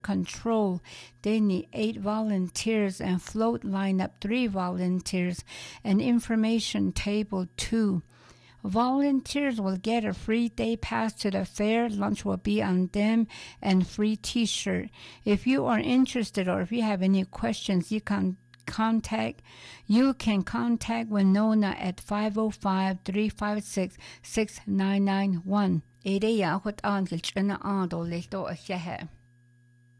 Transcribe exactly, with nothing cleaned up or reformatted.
control. They need eight volunteers and float lineup three volunteers and information table two. Volunteers will get a free day pass to the fair. Lunch will be on them and free t-shirt. If you are interested or if you have any questions, you can contact you can contact Winona at five oh five, three five six, six nine nine one. Ede ya hot an gil chana an do lehto a shehe.